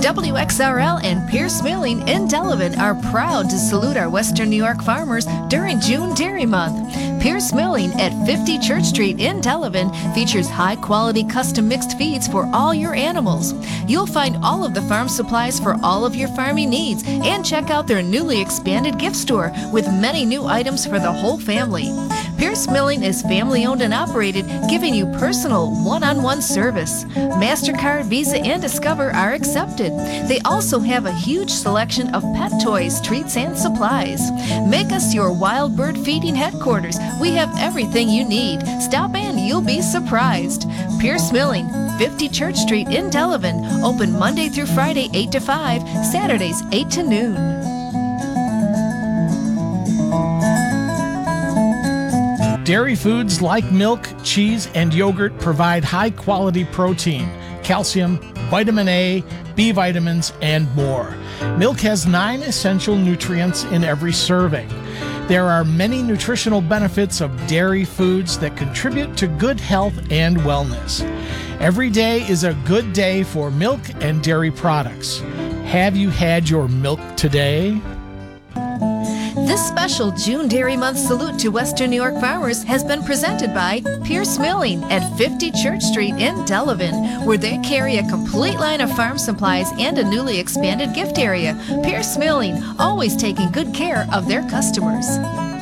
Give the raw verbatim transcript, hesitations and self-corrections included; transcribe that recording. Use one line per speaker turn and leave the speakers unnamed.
W X R L and Pierce Milling in Delavan are proud to salute our Western New York farmers during June Dairy Month. Pierce Milling at fifty Church Street in Delavan features high-quality custom mixed feeds for all your animals. You'll find all of the farm supplies for all of your farming needs and check out their newly expanded gift store with many new items for the whole family. Pierce Milling is family-owned and operated, giving you personal one-on-one service. MasterCard, Visa, and Discover are accepted. They also have a huge selection of pet toys, treats, and supplies. Make us your wild bird feeding headquarters. We have everything you need. Stop in, you'll be surprised. Pierce Milling, fifty Church Street in Delavan. Open Monday through Friday, eight to five, Saturdays, eight to noon.
Dairy foods like milk, cheese, and yogurt provide high-quality protein, calcium, vitamin A, B vitamins, and more. Milk has nine essential nutrients in every serving. There are many nutritional benefits of dairy foods that contribute to good health and wellness. Every day is a good day for milk and dairy products. Have you had your milk today?
This special June Dairy Month salute to Western New York farmers has been presented by Pierce Milling at fifty Church Street in Delavan, where they carry a complete line of farm supplies and a newly expanded gift area. Pierce Milling, always taking good care of their customers.